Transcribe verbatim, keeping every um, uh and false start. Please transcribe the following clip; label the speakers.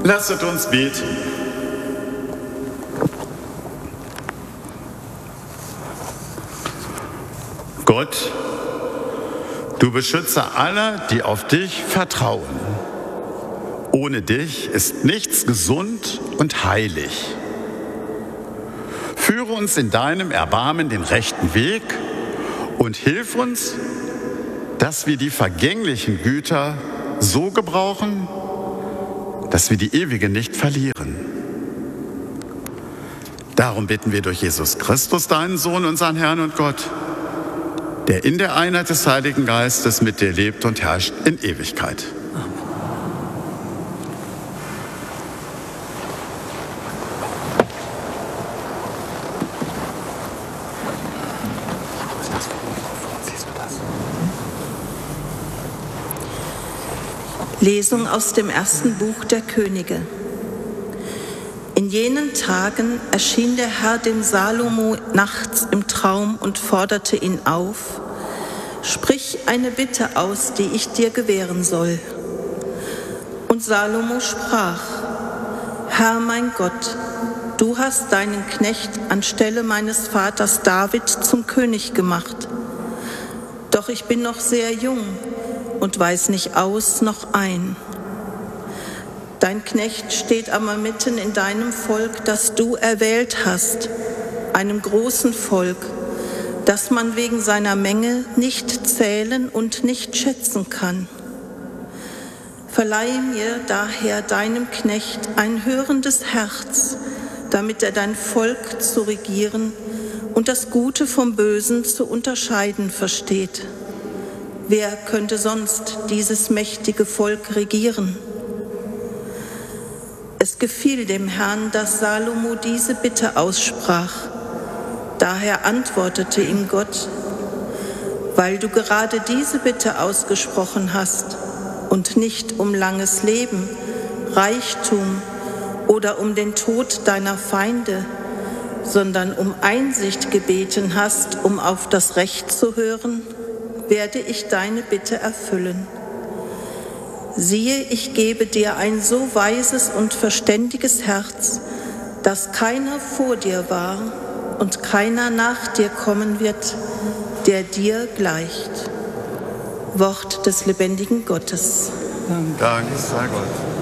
Speaker 1: Lasset uns beten. Gott, du Beschützer aller, die auf dich vertrauen. Ohne dich ist nichts gesund und heilig. Führe uns in deinem Erbarmen den rechten Weg und hilf uns, dass wir die vergänglichen Güter so gebrauchen, dass wir die ewige nicht verlieren. Darum bitten wir durch Jesus Christus, deinen Sohn, unseren Herrn und Gott, der in der Einheit des Heiligen Geistes mit dir lebt und herrscht in Ewigkeit.
Speaker 2: Lesung aus dem ersten Buch der Könige. In jenen Tagen erschien der Herr dem Salomo nachts im Traum und forderte ihn auf: Sprich eine Bitte aus, die ich dir gewähren soll. Und Salomo sprach: Herr mein Gott, du hast deinen Knecht anstelle meines Vaters David zum König gemacht. Doch ich bin noch sehr jung und weiß nicht aus noch ein. Dein Knecht steht aber mitten in deinem Volk, das du erwählt hast, einem großen Volk, das man wegen seiner Menge nicht zählen und nicht schätzen kann. Verleihe mir daher deinem Knecht ein hörendes Herz, damit er dein Volk zu regieren und das Gute vom Bösen zu unterscheiden versteht. Wer könnte sonst dieses mächtige Volk regieren? Es gefiel dem Herrn, dass Salomo diese Bitte aussprach. Daher antwortete ihm Gott: Weil du gerade diese Bitte ausgesprochen hast und nicht um langes Leben, Reichtum oder um den Tod deiner Feinde, sondern um Einsicht gebeten hast, um auf das Recht zu hören, werde ich deine Bitte erfüllen. Siehe, ich gebe dir ein so weises und verständiges Herz, dass keiner vor dir war und keiner nach dir kommen wird, der dir gleicht. Wort des lebendigen Gottes.
Speaker 1: Dank sei Gott.